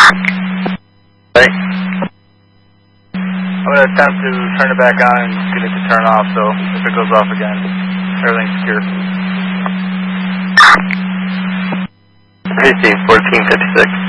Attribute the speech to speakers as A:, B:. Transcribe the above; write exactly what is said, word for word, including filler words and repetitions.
A: Hey. I'm going to attempt to turn it back on and get it to turn off, so if it goes off again, everything's secure.
B: Receive fourteen fifty-six.